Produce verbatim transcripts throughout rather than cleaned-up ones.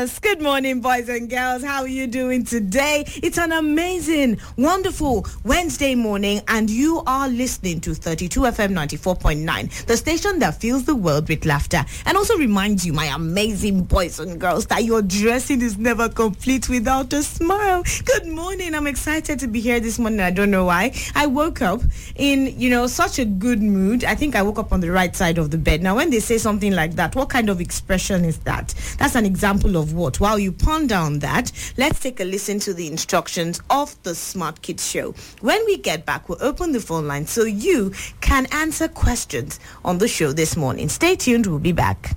Jesus. Good morning, boys and girls. How are you doing today? It's an amazing, wonderful Wednesday morning, and you are listening to thirty-two F M ninety-four point nine, the station that fills the world with laughter and also reminds you, my amazing boys and girls, that your dressing is never complete without a smile. Good morning. I'm excited to be here this morning. I don't know why. I woke up in, you know, such a good mood. I think I woke up on the right side of the bed. Now, when they say something like that, what kind of expression is that? That's an example of what? While you ponder on that, let's take a listen to the instructions of the Smart Kids Show. When we get back, we'll open the phone line so you can answer questions on the show this morning. Stay tuned. We'll be back.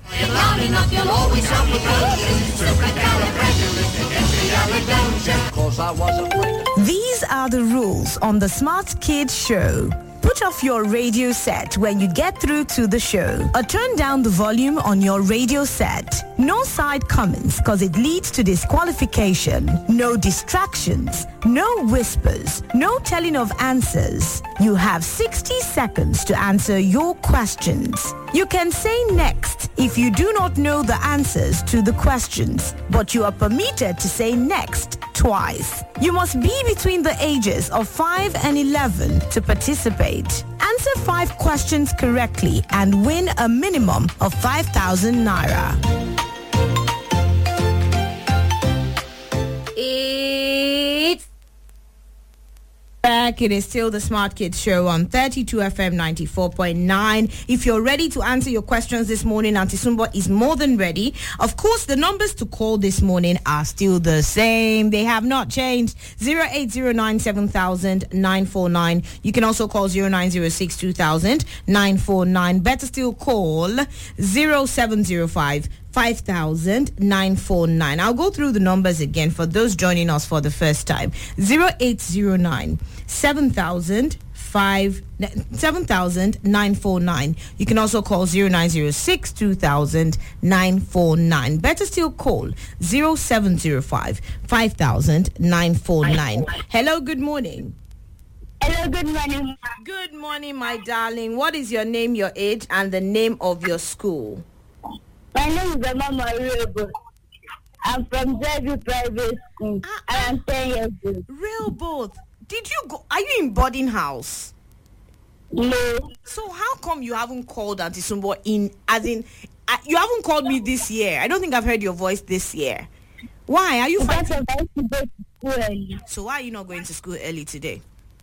These are the rules on the Smart Kids Show. Put off your radio set when you get through to the show, or turn down the volume on your radio set. No side comments, because it leads to disqualification. No distractions. No whispers. No telling of answers. You have sixty seconds to answer your questions. You can say next if you do not know the answers to the questions, but you are permitted to say next twice. You must be between the ages of five and eleven to participate. Answer five questions correctly and win a minimum of five thousand naira. It's back. It is still the Smart Kids Show on thirty-two F M ninety-four point nine. If you're ready to answer your questions this morning, Auntie Sumbo is more than ready. Of course, the numbers to call this morning are still the same. They have not changed. zero eight zero nine seven thousand nine four nine. You can also call zero nine zero six two thousand nine four nine. Better still call zero seven zero five five thousand nine four nine. I'll go through the numbers again for those joining us for the first time. zero eight zero nine seven thousand five seven thousand nine four nine. You can also call zero nine zero six two thousand nine four nine. Better still call zero seven zero five five thousand nine four nine. Hello, good morning. Hello, good morning. Good morning, my darling. What is your name, your age, and the name of your school? My name is Emma Mario. I'm from Zebby Private School. Ah, I am ten years old. Real both. Did you go? Are you in boarding house? No. So how come you haven't called Auntie Sumbo in, as in, uh, you haven't called me this year? I don't think I've heard your voice this year. Why? Are you Because fighting? I like to go to school early. So why are you not going to school early today?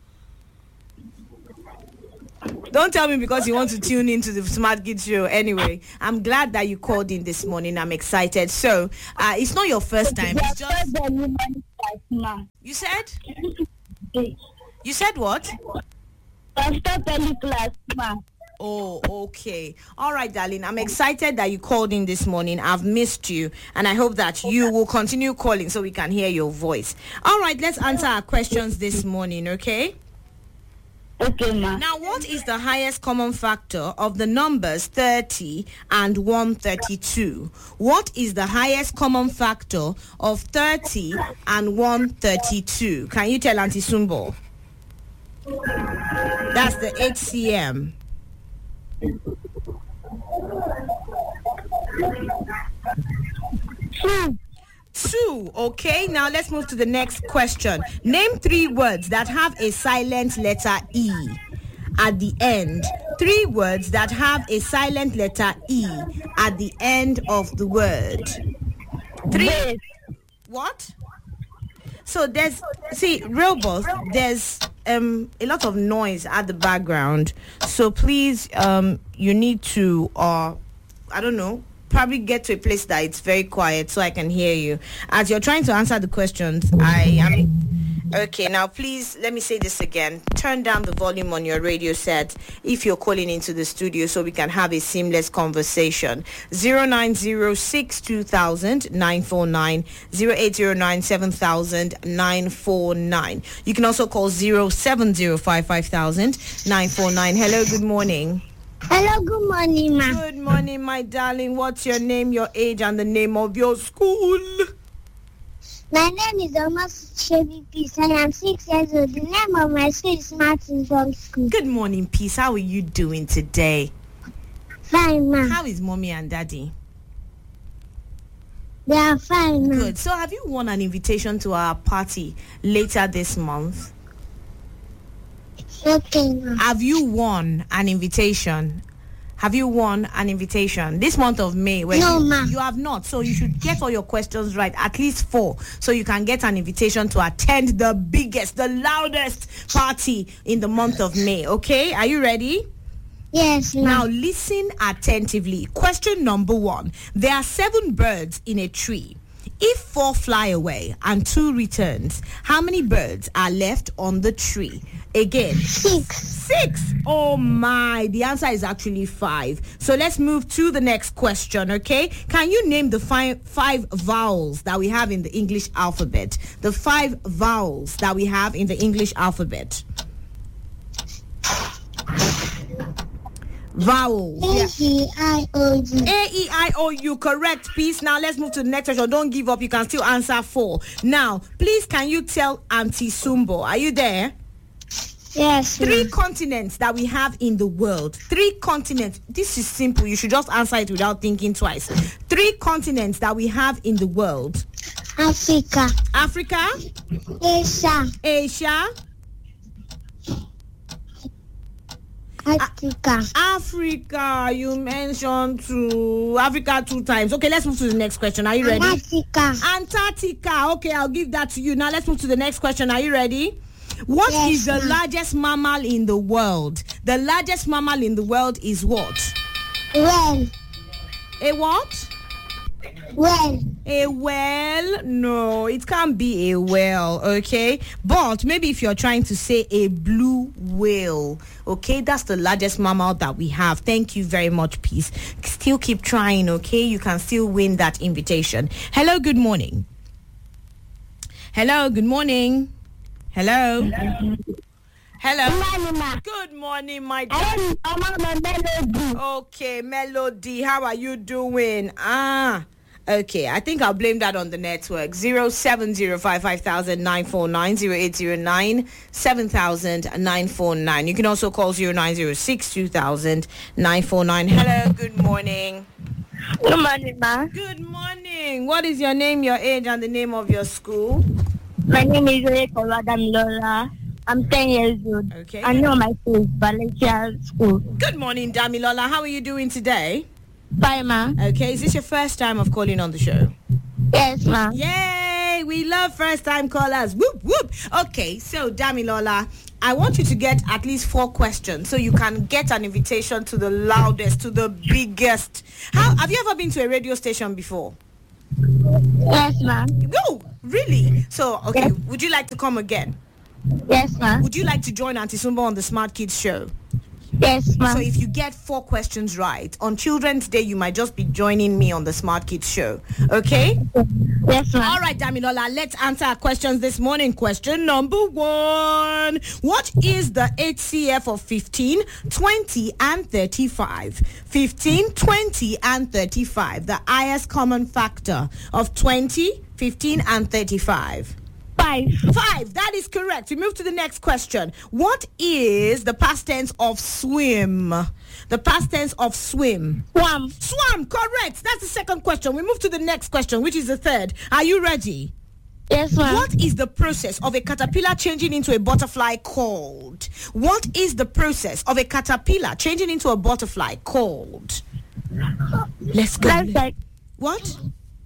Don't tell me because you want to tune into the Smart Kids Show. Anyway, I'm glad that you called in this morning. I'm excited. So, uh, it's not your first time. It's just... You said? You said what? Stop early class, ma. Oh, okay. All right, darling. I'm excited that you called in this morning. I've missed you, and I hope that you will continue calling so we can hear your voice. All right, let's answer our questions this morning, okay? Okay, ma. Now, what is the highest common factor of the numbers thirty and one thirty-two? What is the highest common factor of thirty and one thirty-two? Can you tell Auntie Sumbo? That's the H C M. Two. Two, okay? Now let's move to the next question. Name three words that have a silent letter E at the end. Three words that have a silent letter E at the end of the word. Three. Yes. What? So there's, see, real boss, there's um a lot of noise at the background. So please, um, you need to, uh, I don't know, probably get to a place that it's very quiet so I can hear you. As you're trying to answer the questions, I am... Okay, now please, let me say this again. Turn down the volume on your radio set if you're calling into the studio so we can have a seamless conversation. zero nine zero six two thousand nine four nine, zero eight zero nine seven thousand nine four nine. You can also call zero seven zero five five thousand nine four nine. Hello, good morning. Hello, good morning, ma. Good morning, my darling. What's your name, your age, and the name of your school? My name is Omar Shebi Peace. I am six years old. The name of my school is Martin Dog School. Good morning, Peace. How are you doing today? Fine, ma. How is mommy and daddy? They are fine, ma'am. Good. So have you won an invitation to our party later this month? Okay, ma'am. Have you won an invitation? Have you won an invitation this month of May? When No, you, ma'am. you have not. So you should get all your questions right, at least four, so you can get an invitation to attend the biggest, the loudest party in the month of May. Okay? Are you ready? Yes, ma'am. Now listen attentively. Question number one. There are seven birds in a tree. If four fly away and two returns, how many birds are left on the tree? Again. Six. Six. Oh my. The answer is actually five. So let's move to the next question, okay? Can you name the five, five vowels that we have in the English alphabet? The five vowels that we have in the English alphabet. Vowels. A E I O U. A E I O U, correct, please. Now let's move to the next question. Don't give up. You can still answer four. Now, please, can you tell Auntie Sumbo? Are you there? Yes, Three ma'am. continents that we have in the world. Three continents. This is simple. You should just answer it without thinking twice. Three continents that we have in the world. Africa. Africa, Asia. Asia, Africa. Africa. You mentioned two. Africa two times. Okay, let's move to the next question. Are you ready? Antarctica. Antarctica. Okay, I'll give that to you. Now let's move to the next question. Are you ready? What Yes, is the ma'am. largest mammal in the world? The largest mammal in the world is what? Well. A what? Well. A whale? No, it can't be a whale, okay? But maybe if you're trying to say a blue whale, okay? That's the largest mammal that we have. Thank you very much, peace. Still keep trying, okay? You can still win that invitation. Hello, good morning. Hello, good morning. Hello. Hello. Good morning, my dear. I'm on my melody. Okay, Melody, how are you doing? Ah, okay. I think I'll blame that on the network. Zero seven zero five five thousand nine four nine zero eight zero nine seven thousand nine four nine. You can also call zero nine zero six two thousand nine four nine. Hello. Good morning. Good morning, ma. Good morning. What is your name, your age, and the name of your school? My name is Oyekola Damilola. I'm ten years old. Okay. I know my school is Valencia School. Good morning, Damilola. How are you doing today? Bye, ma. Okay. Is this your first time of calling on the show? Yes, ma. Yay! We love first-time callers. Whoop, whoop. Okay, so Damilola, I want you to get at least four questions so you can get an invitation to the loudest, to the biggest. How have you ever been to a radio station before? Yes, ma. No, really? So, okay, Yes. would you like to come again? Yes, ma. Would you like to join Auntie Sumba on the Smart Kids show? Yes, ma. So if you get four questions right, on Children's Day, you might just be joining me on the Smart Kids show. Okay? Yes, ma. All right, Damilola, let's answer our questions this morning. Question number one. What is the H C F of fifteen, twenty, and thirty-five? fifteen, twenty, and thirty-five. The highest common factor of twenty, fifteen, and thirty-five. Five. Five. That is correct. We move to the next question. What is the past tense of swim? The past tense of swim. Swam. Swam. Correct. That's the second question. We move to the next question, which is the third. Are you ready? Yes, ma. What is the process of a caterpillar changing into a butterfly called? What is the process of a caterpillar changing into a butterfly called? Let's go. Life cycle. What?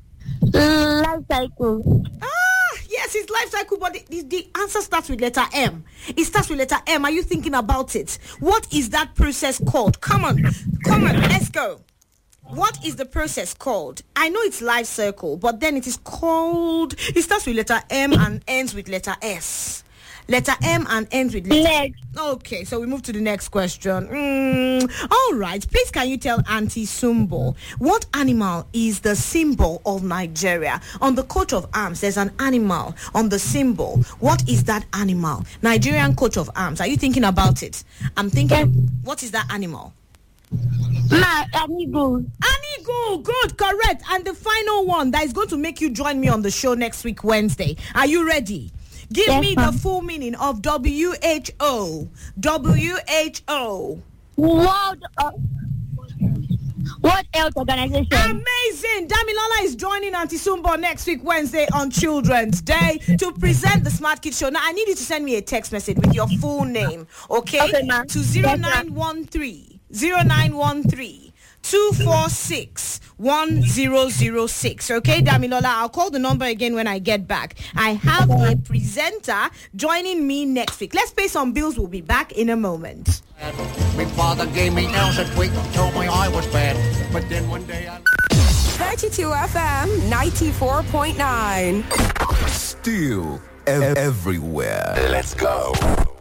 Life cycle. Ah, yes, it's life cycle, but the, the, the answer starts with letter M. It starts with letter M. Are you thinking about it? What is that process called? Come on, come on, let's go. What is the process called? I know it's life cycle, but then it is called, it starts with letter M and ends with letter S. Letter M and ends with letter Leg. Okay, so we move to the next question. Mm, all right, please can you tell Auntie Sumbo, what animal is the symbol of Nigeria? On the coat of arms, there's an animal on the symbol. What is that animal? Nigerian coat of arms. Are you thinking about it? I'm thinking, Yes. what is that animal? Ma, amigo. An eagle. Good, correct. And the final one that is going to make you join me on the show next week, Wednesday. Are you ready? Give Yes, me ma'am. the full meaning of W H O. W H O. World of World Health Organization. Amazing! Damilola is joining Auntie Sumbo next week, Wednesday, on Children's Day to present the Smart Kids Show. Now, I need you to send me a text message with your full name, okay? Okay, ma'am. To zero nine one three zero nine one three two four six one zero zero six. Okay, Damilola, I'll call the number again when I get back. I have a presenter joining me next week. Let's pay some bills. We'll be back in a moment. My father gave me nails and tweak, told me I was bad. But then one day I... thirty-two F M ninety-four point nine. Still ev- everywhere. Let's go.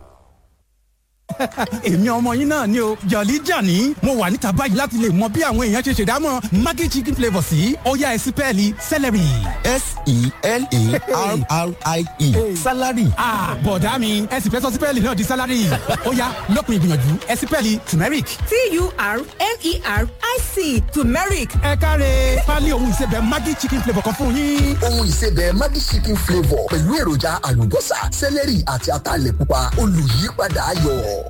èmi ọmọ yín náà ni o Jolly Johnny mo wà níta báyìí láti lè mọ bí àwọn èèyàn ṣe ṣèdámọ̀ Maggi chicken flavour sí ọ̀yá ẹ̀sìpẹ́ẹ̀lì celery. S E L A R R I E salary. ah bọ̀dá mi ẹ̀sìpẹ́ sọ sípẹ́ẹ̀lì náà di salary ọ̀yá lópin ìgbìyànjú ẹ̀sìpẹ́ẹ̀lì turmeric. T U R M E R I C turmeric. ẹ káre pálí ohun ìsebẹ̀ Maggi chicken flavour kan fún yín. Ohun ìsebẹ̀ Maggi chicken flavour pẹ̀lú èròjà àlùbọ́sà celery àti ataalẹ̀ pupa olùyípadà ayọ̀.